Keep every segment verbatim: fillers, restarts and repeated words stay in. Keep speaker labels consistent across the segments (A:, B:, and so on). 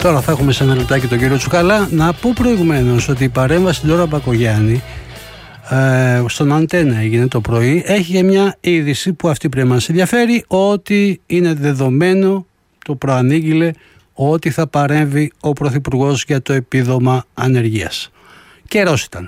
A: Τώρα θα έχουμε σε ένα λεπτάκι τον κύριο Τσουκαλά. Να πω προηγουμένως ότι η παρέμβαση του Λόρα Μπακογιάννη ε, στον Αντένα έγινε το πρωί. Έχει και μια είδηση που αυτή πρέπει να μας ενδιαφέρει, ότι είναι δεδομένο, το προανήγγειλε, ότι θα παρέμβει ο Πρωθυπουργός για το επίδομα ανεργίας. Καιρός ήταν.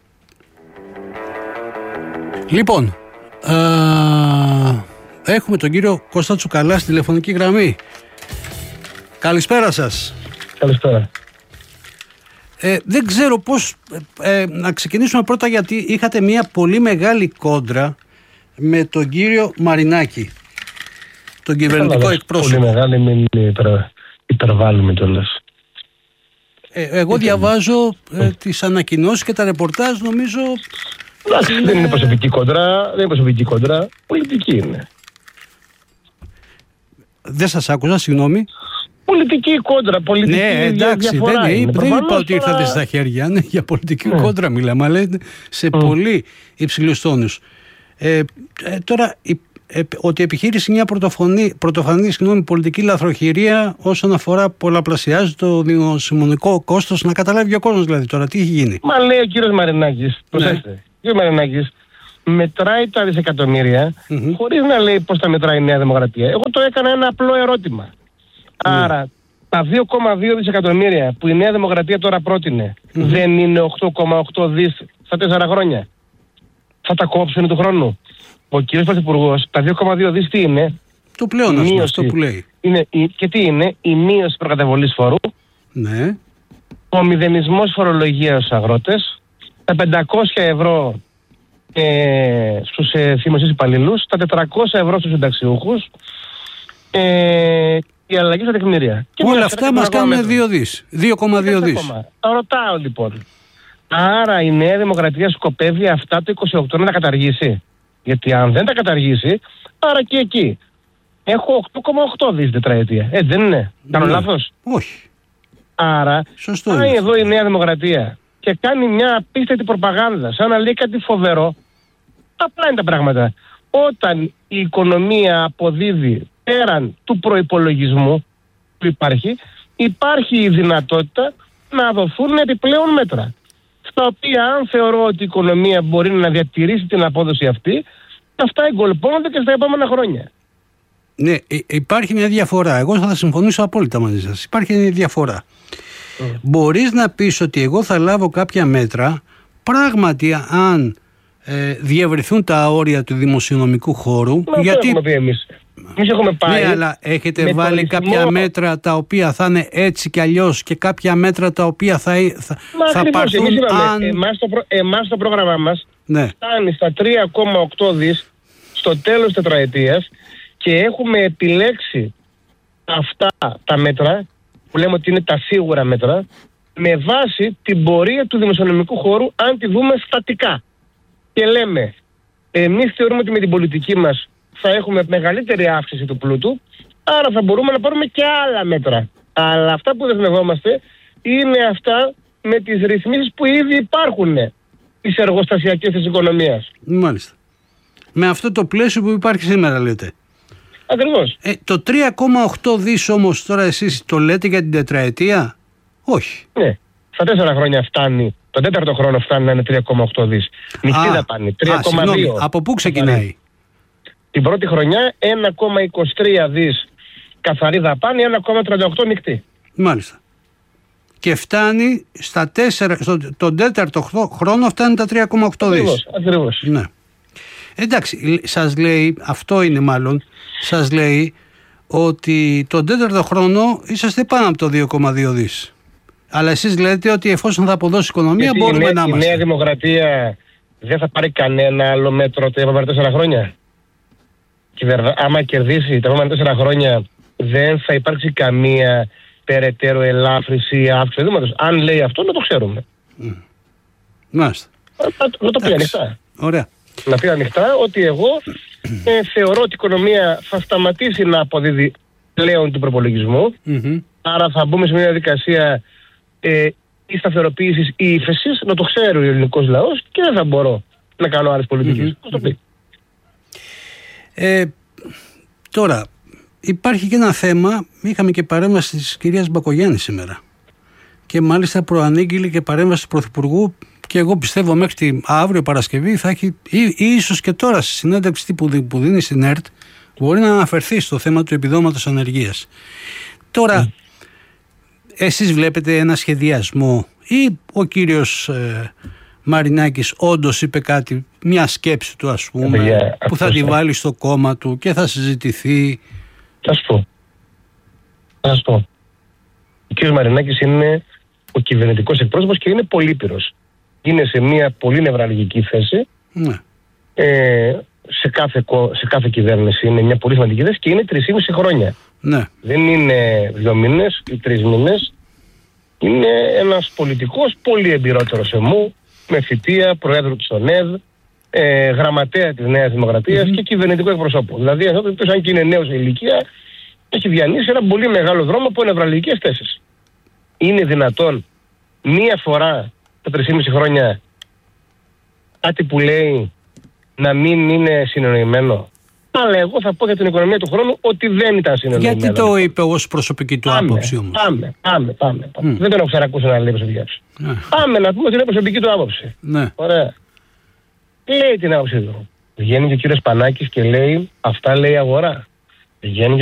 A: Λοιπόν, α, έχουμε τον κύριο Κώστα Τσουκαλά στη τηλεφωνική γραμμή. Καλησπέρα σας.
B: Καλησπέρα.
A: Ε, δεν ξέρω πώς ε, ε, να ξεκινήσουμε πρώτα, γιατί είχατε μια πολύ μεγάλη κόντρα με τον κύριο Μαρινάκη, τον κυβερνητικό εκπρόσωπο.
B: Πολύ μεγάλη, μην υπερ, υπερβάλλουμε κιόλας.
A: Ε, εγώ διαβάζω ε, τις ανακοινώσεις και τα ρεπορτάζ, νομίζω.
B: Εντάξει, είναι... δεν είναι προσωπική κόντρα, δεν είναι προσωπική κόντρα, πολιτική είναι.
A: Δεν σας άκουσα, συγγνώμη.
B: Πολιτική κόντρα, πολιτική
A: ναι, εντάξει,
B: διαφορά
A: δεν,
B: είναι.
A: δεν είπα ότι
B: τώρα...
A: ήρθατε στα χέρια, ναι, για πολιτική
B: ναι.
A: κόντρα μιλάμε, αλλά είναι σε mm. πολύ υψηλούς τόνους. Ε, ε, τώρα, η, ε, ότι επιχείρησε μια πρωτοφανή συγγνώμη, πολιτική λαθροχειρία όσον αφορά πολλαπλασιάζει το δημοσιονομικό κόστος, να καταλάβει ο κόσμος δηλαδή τώρα τι έχει γίνει.
B: Μα λέει ο κύριος Μαρινάκης, προσέξτε, ναι. ο κύριος Μαρινάκης μετράει τα δισεκατομμύρια mm-hmm. χωρίς να λέει πώς τα μετράει η Νέα Δημοκρατία. Εγώ το έκανα ένα απλό ερώτημα. Άρα, τα δύο κόμμα δύο δισεκατομμύρια που η Νέα Δημοκρατία τώρα πρότεινε mm-hmm. δεν είναι οκτώ κόμμα οκτώ δις στα τέσσερα χρόνια. Θα τα κόψουν του χρόνου. Ο κύριος Πρωθυπουργός, τα δύο κόμμα δύο δις τι είναι?
A: Το πλέον αυτό που λέει.
B: Είναι, και τι είναι? Η μείωση προκαταβολής φόρου.
A: Ναι.
B: Ο μηδενισμός φορολογίας στους αγρότες. Τα πεντακόσια ευρώ ε, στους ε, δημοσίους υπαλλήλους. Τα τετρακόσια ευρώ στους συνταξιούχους. Ε, η αλλαγή στα τεκμήρια.
A: Όλα αυτά μας κάνουν δύο δις. δύο κόμμα δύο δις.
B: Ρωτάω λοιπόν. Άρα η Νέα Δημοκρατία σκοπεύει αυτά το είκοσι οκτώ να τα καταργήσει? Γιατί αν δεν τα καταργήσει, άρα και εκεί έχω οκτώ κόμμα οκτώ δις τετραετία. Έτσι δεν είναι? Κάνω
A: ναι.
B: λάθος?
A: Όχι.
B: Άρα πάει εδώ η Νέα Δημοκρατία και κάνει μια απίστευτη προπαγάνδα, σαν να λέει κάτι φοβερό. Απλά είναι τα πράγματα. Όταν η οικονομία αποδίδει πέραν του προϋπολογισμού που υπάρχει, υπάρχει η δυνατότητα να δοθούν επιπλέον μέτρα, στα οποία αν θεωρώ ότι η οικονομία μπορεί να διατηρήσει την απόδοση αυτή, αυτά εγκολπώνονται και στα επόμενα χρόνια.
A: Ναι, υπάρχει μια διαφορά. Εγώ θα συμφωνήσω απόλυτα μαζί σας. Υπάρχει μια διαφορά. Mm. Μπορείς να πεις ότι εγώ θα λάβω κάποια μέτρα, πράγματι αν ε, διευρυθούν τα όρια του δημοσιονομικού χώρου.
B: Μα γιατί... το έχουμε πει εμείς. Εμείς έχουμε πάει.
A: Ναι, αλλά έχετε βάλει ρυθμό... κάποια μέτρα τα οποία θα είναι έτσι κι αλλιώς και κάποια μέτρα τα οποία θα, θα,
B: Μα
A: θα πάρθουν αν...
B: Εμάς το, προ... εμάς το πρόγραμμά μας
A: ναι.
B: φτάνει στα τρία κόμμα οκτώ δις στο τέλος τετραετίας και έχουμε επιλέξει αυτά τα μέτρα που λέμε ότι είναι τα σίγουρα μέτρα με βάση την πορεία του δημοσιονομικού χώρου, αν τη δούμε στατικά. Και λέμε, εμείς θεωρούμε ότι με την πολιτική μας θα έχουμε μεγαλύτερη αύξηση του πλούτου, άρα θα μπορούμε να πάρουμε και άλλα μέτρα. Αλλά αυτά που δεσμευόμαστε είναι αυτά με τις ρυθμίσεις που ήδη υπάρχουν τις εργοστασιακές της οικονομίας.
A: Μάλιστα. Με αυτό το πλαίσιο που υπάρχει σήμερα λέτε.
B: Ακριβώς.
A: Ε, το τρία κόμμα οκτώ δις όμως τώρα εσείς το λέτε για την τετραετία? Όχι.
B: Ναι. Στα τέσσερα χρόνια φτάνει. Τον τέταρτο χρόνο φτάνει να είναι τρία κόμμα οκτώ δις. Μισθή δαπάνη. τρία κόμμα δύο.
A: Από πού ξεκινάει?
B: Την πρώτη χρονιά ένα κόμμα είκοσι τρία δις καθαρή δαπάνη, ένα κόμμα τριάντα οκτώ μεικτή.
A: Μάλιστα. Και φτάνει στα τέσσερα, στο, τον τέταρτο χρόνο φτάνει τα τρία κόμμα οκτώ δις.
B: Ακριβώς.
A: Ναι. Εντάξει, σας λέει, αυτό είναι μάλλον, σας λέει ότι τον τέταρτο χρόνο είσαστε πάνω από το δύο κόμμα δύο δις. Αλλά εσείς λέτε ότι εφόσον θα αποδώσει η οικονομία
B: γιατί
A: μπορούμε
B: η,
A: να είμαστε.
B: Η Νέα Δημοκρατία δεν θα πάρει κανένα άλλο μέτρο τα επόμενα τέσσερα χρόνια. Και άμα κερδίσει τα επόμενα τέσσερα χρόνια δεν θα υπάρξει καμία περαιτέρω ελάφρυση ή αύξηση δήματος. Αν λέει αυτό να το ξέρουμε.
A: Mm. Μάλιστα.
B: Να, να το πει ανοιχτά.
A: Ωραία.
B: Να πει ανοιχτά ότι εγώ ε, θεωρώ ότι η οικονομία θα σταματήσει να αποδίδει πλέον του προπολογισμού. Mm-hmm. Άρα θα μπούμε σε μια διαδικασία ε, ή σταθεροποίησης ή ύφεσης, να το ξέρει ο ελληνικός λαός και δεν θα μπορώ να κάνω άλλες πολιτικές. Mm-hmm. Το πει.
A: Ε, τώρα, υπάρχει και ένα θέμα, είχαμε και παρέμβαση της κυρίας Μπακογιάννη σήμερα και μάλιστα προανήγγειλε και παρέμβαση του Πρωθυπουργού και εγώ πιστεύω μέχρι τη αύριο Παρασκευή θα έχει, ή, ή ίσως και τώρα στη συνέντευξη που, που δίνει στην ΕΡΤ, μπορεί να αναφερθεί στο θέμα του επιδόματος ανεργίας. Τώρα, mm. εσείς βλέπετε ένα σχεδιασμό ή ο κύριος ε, Μαρινάκης όντως είπε κάτι, μια σκέψη του ας πούμε, yeah, που θα τη βάλει στο κόμμα του και θα συζητηθεί?
B: Θα σου πω. Θα σου πω. Ο κύριος Μαρινάκης είναι ο κυβερνητικός εκπρόσωπος και είναι πολύπειρος. Είναι σε μια πολύ νευραλγική θέση. Ναι. Ε, σε, κάθε, σε κάθε κυβέρνηση είναι μια πολύ σημαντική θέση και είναι τρεισήμισι χρόνια. Ναι. Δεν είναι δύο μήνες ή τρεις μήνες. Είναι ένας πολιτικός πολύ εμπειρότερος εμού, με θητεία προέδρου της ΟΝΕΔ, ε, γραμματέα της Νέας Δημοκρατίας mm-hmm. και κυβερνητικό εκπροσώπου. Δηλαδή αυτό το αν και είναι νέος σε ηλικία, έχει διανύσει ένα πολύ μεγάλο δρόμο από νευραλγικές θέσεις. Είναι δυνατόν μία φορά τα τρεισήμισι χρόνια κάτι που λέει να μην είναι συνεννοημένο? Αλλά εγώ θα πω για την οικονομία του χρόνου ότι δεν ήταν συνεννοημένο.
A: Γιατί το είπε ως προσωπική του
B: πάμε,
A: άποψη όμως?
B: Πάμε, πάμε, πάμε. πάμε. Mm. Δεν τον έχω ξανακούσει να λέει προσωπική άποψη. Mm. Πάμε να πούμε ότι είναι προσωπική του άποψη. Ναι. Ωραία. Λέει την άποψη του. Βγαίνει και ο κύριος Πανάκης και λέει αυτά λέει αγορά. Βγαίνει